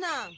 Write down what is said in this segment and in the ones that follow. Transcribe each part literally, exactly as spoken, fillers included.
Ana,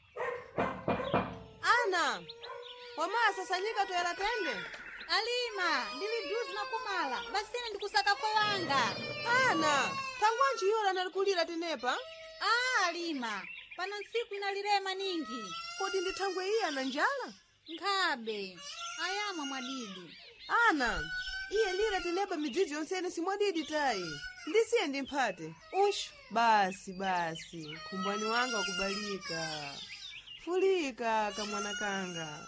Ana, wamasa sanyika toera tende. Alima, ndili duzi na kumala, basine ndikusaka kwa wanga. Ana, tangwanji yora nalikulira tenepa? Ah, Alima, pana nsiku inalirema ningi. Kodi ndithangwe iya na njala? Nkhabe, ayama mwadidi. Ana, iye lira tenepa midzidzi yonsene simwadidi tayi. Ndisiye ndimphate. Ushu, basi basi, kumbwani wanga wakubalika. Fulika kamwana kanga.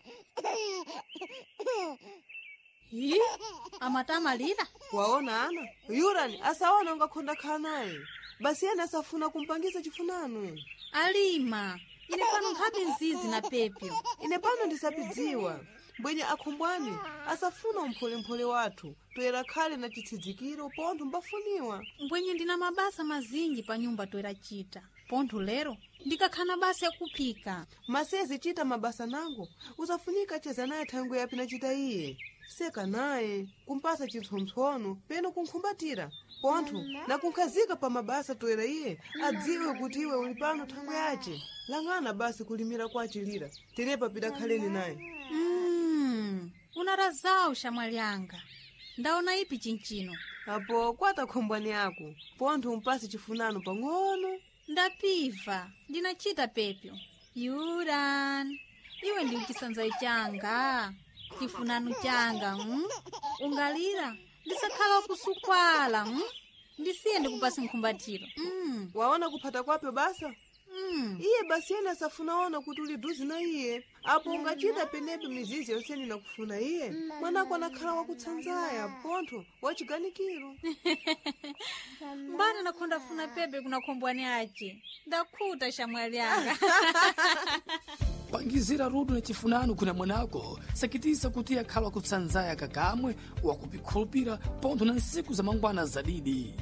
Hi, amatama lila? Waona Ana, yurani asaona ungakhonda khanaye. Basi yena asafuna kumpangiza chifunano. Alima, ine pano nkhabe nzizi na pepyo. Ine pano ndisapidziwa. Bwenye akhumbwani asafuna umphole-mphole wathu toera khale na chithidzikiro pontho mbafuniwa. Mbwenye ndina mabasa mazinji pa nyumba toera chita. Pontho lero ndikakhana basa ya kuphika. Masezi chita mabasa nango usafunika cheza naye thangwe yapi na chita iye. Seka naye kumpasa chipsompsono peno kunkhumbatira. Pontho na kunkhazika pa mabasa toera iye adziwe kuti iwe uli pano thangwe yace. Lang'ana basi kulimira kwa chilira tenepa pida khaleni naye. Mm, unarazao shamwali yanga. Ndaona ipi chinchino? Apo kwata khombwani yako pontho umpasi chifunano pang'ono. Ndapiva, ndinachita pepyo. Yuran, iwe ndi chisanza changa, chifunano changa, mm? Ungalira, ndisakhala kusukwala, mm? Ndisiye ndikupasi nkhumbatiro. Mm. Waona kuphata kwape basa? Mm. Iye basi yena safunaona kuti uli duzi na iye. Apo ungachita penepe mizizi yonseni na kufuna iye. Mwanako anakhala wakutsanzaya, pontho, wachiganikiro. Mbana nakonda funa pepe kuna kombwani ache. Ndakhuta shamwali yanga. Pangizira rudu na chifunano kuna mwanako. Sakitisa kuti akhala wakutsanzaya kakamwe wakupikhulupira pontho na nsiku za mangwana zadidi.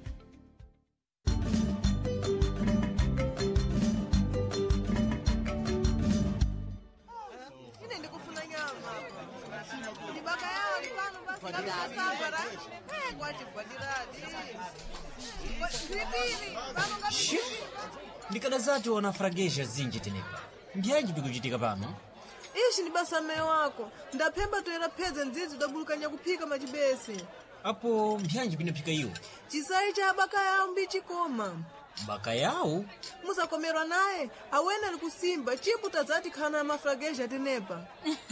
Ndikada zati wana fragesha zinji tenepa. Ndiyanji bikuchitika pano? Ishi ni basa mme wako. Ndapemba toera peze nzizi udabulukanya kuphika machibesi. Apo mbyanji binapika iyo? Chisayi cha baka yao mbichi koma. Baka yao? Musa komerwa naye, awena ni kusimba, chipu tazati khana mafragesha tenepa.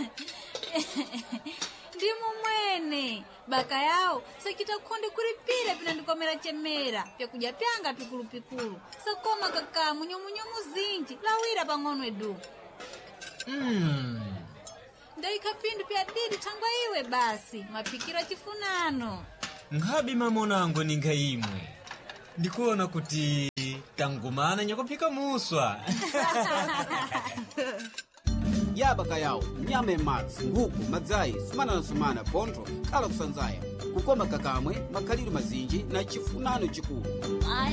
Ndimu mwene, baka yao, sakita konde kuripira pina ndikomera chemera, pya kuja pyanga pikulu pikulu, sakoma kakamu nyomu-nyomu zinji, lawira pang'ono edu. Mmm. Ndaika pindu pya didi tangwa iwe basi, mapikira chifunano. Ngabi mamonango ninga imwe. Ndikuona kuti tangumana nyakopika muswa. Yabaka yao, nyame matsi, nguku, madzai, sumana na sumana, pontho, kala kusanzaya. Kukoma kakamwe, makaliru mazinji na chifunano chikulu. Ai